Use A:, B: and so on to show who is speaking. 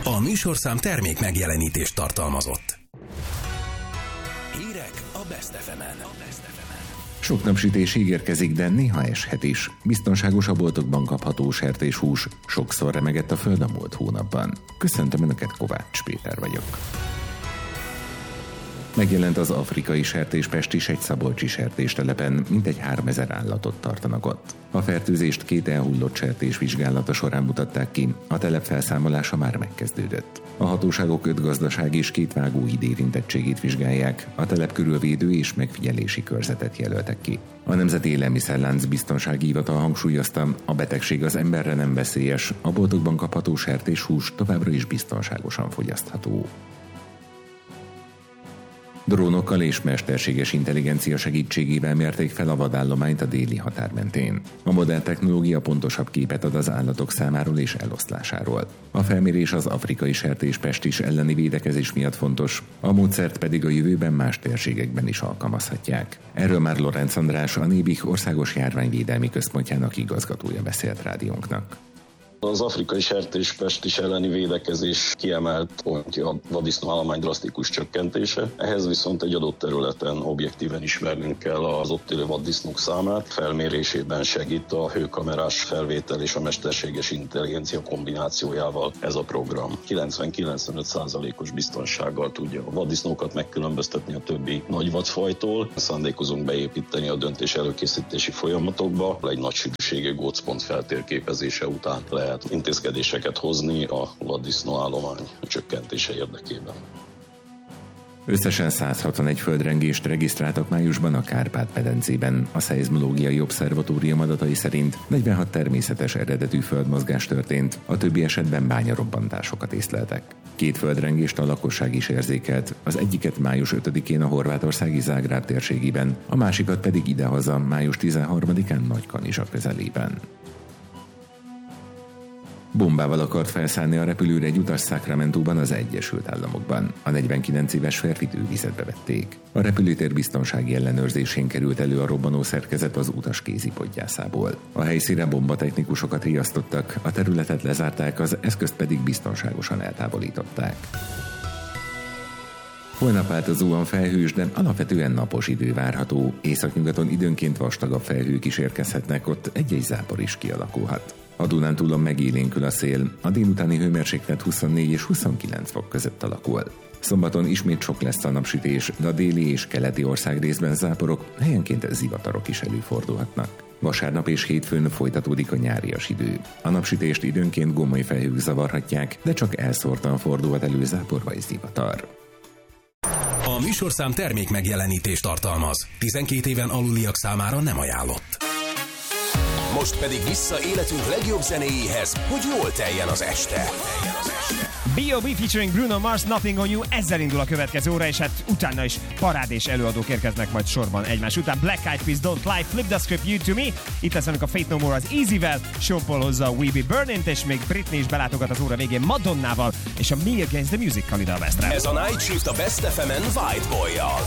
A: A műsorszám termék megjelenítést tartalmazott. Hírek a Best FM-en.
B: Sok napsütés ígérkezik, de néha eshet is. Biztonságos a boltokban kapható sertéshús sokszor remegett a föld a múlt hónapban. Köszöntöm Önöket, Kovács Péter vagyok. Megjelent az afrikai sertéspest is egy szabolcsi sertéstelepen, mintegy 3000 állatot tartanak ott. A fertőzést 2 elhullott sertés vizsgálata során mutatták ki, a telep felszámolása már megkezdődött. A hatóságok 5 gazdasági és 2 vágóhíd érintettségét vizsgálják, a telep körülvédő és megfigyelési körzetet jelöltek ki. A Nemzeti Élelmiszerlánc Biztonsági Hivatal hangsúlyozta, a betegség az emberre nem veszélyes, a boltokban kapható sertéshús továbbra is biztonságosan fogyasztható. Drónokkal és mesterséges intelligencia segítségével mérték fel a vadállományt a déli határ mentén. A modern technológia pontosabb képet ad az állatok számáról és eloszlásáról. A felmérés az afrikai sertéspestis elleni védekezés miatt fontos, a módszert pedig a jövőben más térségekben is alkalmazhatják. Erről már Lorenz András, a Nébih Országos Járványvédelmi Központjának igazgatója beszélt rádiónknak.
C: Az afrikai sertéspestis elleni védekezés kiemelt pontja a vaddisznóállomány drasztikus csökkentése. Ehhez viszont egy adott területen objektíven ismernünk kell az ott élő vaddisznók számát. Felmérésében segít a hőkamerás felvétel és a mesterséges intelligencia kombinációjával ez a program. 90-95%-os biztonsággal tudja a vaddisznókat megkülönböztetni a többi nagy vadfajtól. Szándékozunk beépíteni a döntés előkészítési folyamatokba. Egy nagy sűrűségű gócpont feltérképezése után lehet intézkedéseket hozni a vaddisznóállomány csökkentése érdekében.
B: Összesen 161 földrengést regisztráltak májusban a Kárpát-medencében. A Szeizmológiai Obszervatórium adatai szerint 46 természetes eredetű földmozgás történt, a többi esetben bányarobbantásokat észleltek. 2 földrengést a lakosság is érzékelt, az egyiket május 5-én a horvátországi Zágráb térségében, a másikat pedig idehaza május 13-án Nagykanizsa közelében. Bombával akart felszállni a repülőre egy utas Sacramentóban, az Egyesült Államokban. A 49 éves férfit őrizetbe vették. A repülőtér biztonsági ellenőrzésén került elő a robbanó szerkezet az utas kézipodgyászából. A helyszínre bombatechnikusokat riasztottak, a területet lezárták, az eszközt pedig biztonságosan eltávolították. Holnap változóan felhős, de alapvetően napos idő várható. Északnyugaton időnként vastagabb felhők is érkezhetnek, ott egy-egy zápor is kialakulhat. A Dunántúlon megélénkül a szél, a délutáni hőmérséklet 24 és 29 fok között alakul. Szombaton ismét sok lesz a napsütés, de a déli és keleti országrészben záporok, helyenként zivatarok is előfordulhatnak. Vasárnap és hétfőn folytatódik a nyárias idő. A napsütést időnként gomoly felhők zavarhatják, de csak elszórtan fordulhat elő zápor vagy zivatar.
A: A műsorszám termék megjelenítést tartalmaz. 12 éven aluliak számára nem ajánlott. Most pedig vissza életünk legjobb zenéjéhez, hogy jól teljen az este.
D: B.O.B. featuring Bruno Mars, Nothing on You, ezzel indul a következő óra, és hát utána is parád és előadók érkeznek majd sorban egymás után. Black Eyed Peas, Don't Lie, Flip the Script, You to Me, itt lesz a Faith No More az Easyvel, Sean Paul hozza a We Be Burning-t, és még Britney is belátogat az óra végén Madonnával, és a Me Against the Music-kal ide a Westre.
A: Ez a Night Shift a Best FM-en White Boy-jal.